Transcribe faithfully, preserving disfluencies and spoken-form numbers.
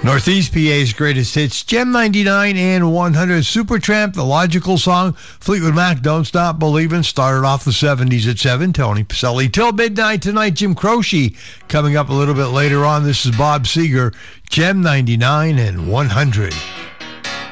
Northeast P A's greatest hits, Gem ninety-nine and one hundred. Supertramp, The Logical Song, Fleetwood Mac, Don't Stop Believin', started off the seventies at seven. Tony Pacelli till midnight tonight. Jim Croce coming up a little bit later on. This is Bob Seger, Gem ninety-nine and one hundred.